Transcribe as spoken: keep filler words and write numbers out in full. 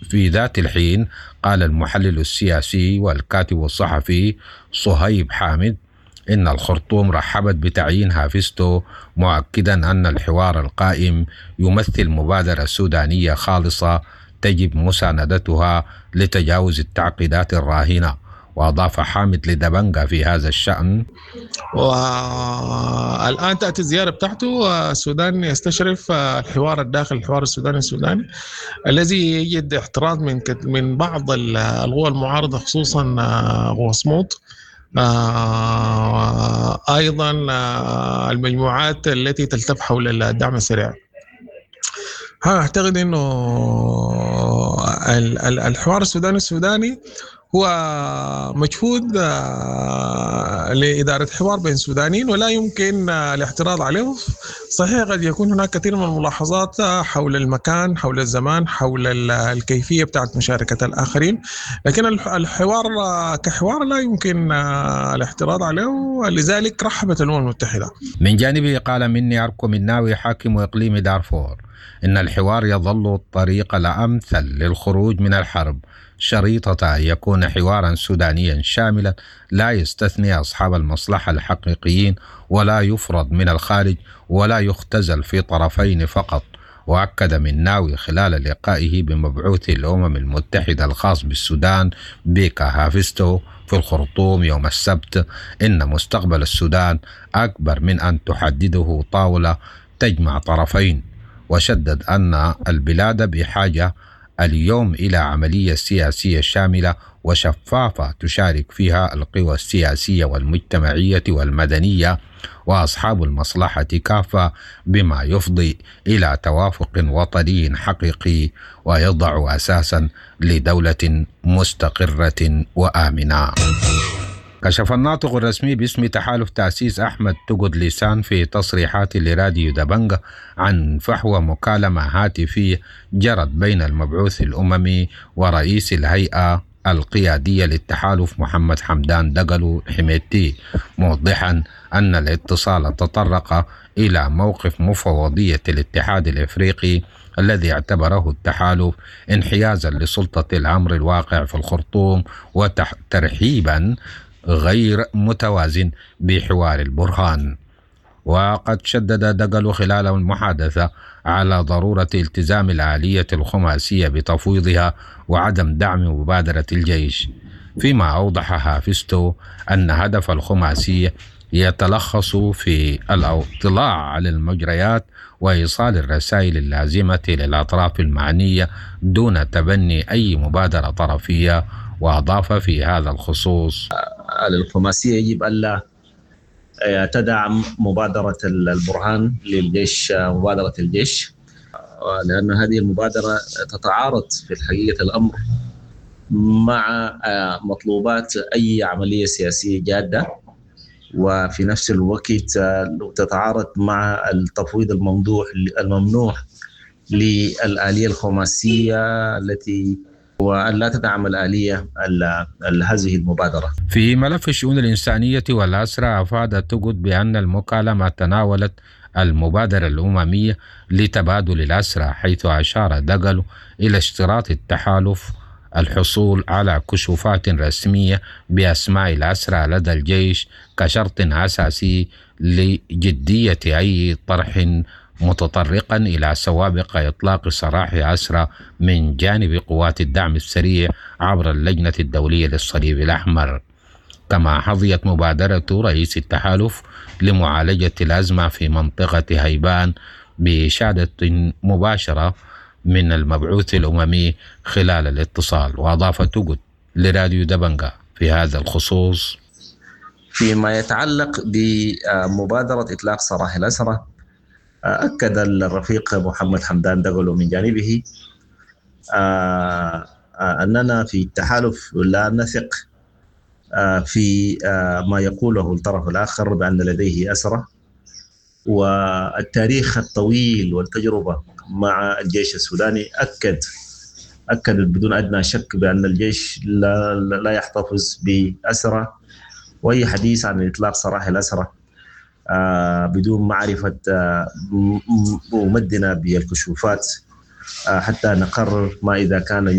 في ذات الحين قال المحلل السياسي والكاتب الصحفي صهيب حامد إن الخرطوم رحبت بتعيين هافستو، مؤكدا أن الحوار القائم يمثل مبادرة سودانية خالصة تجب مساندتها لتجاوز التعقيدات الراهنة. وأضاف حامد لدبنجا في هذا الشأن: والآن تأتي الزيارة بتاعته. السودان يستشرف الحوار الداخل، الحوار السوداني السوداني الذي يجد احتراض من من بعض القوى المعارضة، خصوصا قوى صمود، أيضا المجموعات التي تلتف حول الدعم السريع. أعتقد أنه الحوار السوداني السوداني هو مجهود لإدارة حوار بين سودانيين ولا يمكن الاعتراض عليه. صحيح قد يكون هناك كثير من الملاحظات حول المكان، حول الزمان، حول الكيفية بتاعت مشاركة الآخرين، لكن الحوار كحوار لا يمكن الاعتراض عليه، لذلك رحبت الأمم المتحدة. من جانبه قال مني أركو مناوي حاكم إقليم دارفور إن الحوار يظل الطريق الأمثل للخروج من الحرب، شريطة أن يكون حوارا سودانيا شاملا لا يستثني أصحاب المصلحة الحقيقيين ولا يفرض من الخارج ولا يختزل في طرفين فقط. وأكد مناوي خلال لقائه بمبعوث الأمم المتحدة الخاص بالسودان بيكا هافستو في الخرطوم يوم السبت إن مستقبل السودان أكبر من أن تحدده طاولة تجمع طرفين، وشدد أن البلاد بحاجة اليوم إلى عملية سياسية شاملة وشفافة تشارك فيها القوى السياسية والمجتمعية والمدنية وأصحاب المصلحة كافة، بما يفضي إلى توافق وطني حقيقي ويضع أساسا لدولة مستقرة وآمنة. كشف الناطق الرسمي باسم تحالف تأسيس أحمد تقد لسان في تصريحات لراديو دبنجا عن فحوى مكالمة هاتفية جرت بين المبعوث الأممي ورئيس الهيئة القيادية للتحالف محمد حمدان دقلو حميدتي، موضحا أن الاتصال تطرق إلى موقف مفوضية الاتحاد الإفريقي الذي اعتبره التحالف انحيازا لسلطة الأمر الواقع في الخرطوم وترحيبا غير متوازن بحوار البرهان. وقد شدد دقلو خلال المحادثة على ضرورة التزام الآلية الخماسية بتفويضها وعدم دعم مبادرة الجيش، فيما أوضح هافستو أن هدف الخماسية يتلخص في الاطلاع على المجريات وإيصال الرسائل اللازمة للأطراف المعنية دون تبني أي مبادرة طرفية. وأضاف في هذا الخصوص: الخماسية يجب ألا تدعم مبادرة البرهان للجيش، مبادرة الجيش، لأن هذه المبادرة تتعارض في حقيقة الأمر مع مطلوبات أي عملية سياسية جادة، وفي نفس الوقت تتعارض مع التفويض الممنوع الممنوع للآلية الخماسية التي وأن لا تدعم الآلية هذه المبادرة. في ملف الشؤون الإنسانية والأسرى، أفاد تقد بأن المكالمة تناولت المبادرة الأممية لتبادل الأسرى، حيث أشار دقلو إلى اشتراط التحالف الحصول على كشوفات رسمية بأسماء الأسرى لدى الجيش كشرط أساسي لجدية أي طرح متطرقا إلى سوابق إطلاق سراح أسرى من جانب قوات الدعم السريع عبر اللجنة الدولية للصليب الأحمر. كما حظيت مبادرة رئيس التحالف لمعالجة الأزمة في منطقة هيبان بإشادة مباشرة من المبعوث الأممي خلال الاتصال. وأضاف تقد لراديو دبنجا في هذا الخصوص: فيما يتعلق بمبادرة إطلاق سراح الأسرى، أكد الرفيق محمد حمدان دقلو من جانبه أننا في التحالف لا نثق في ما يقوله الطرف الآخر بأن لديه أسرى، والتاريخ الطويل والتجربة مع الجيش السوداني أكد أكد بدون أدنى شك بأن الجيش لا, لا يحتفظ بأسرى، وأي حديث عن إطلاق سراح الأسرى بدون معرفة ممدنا بالكشوفات حتى نقرر ما إذا كان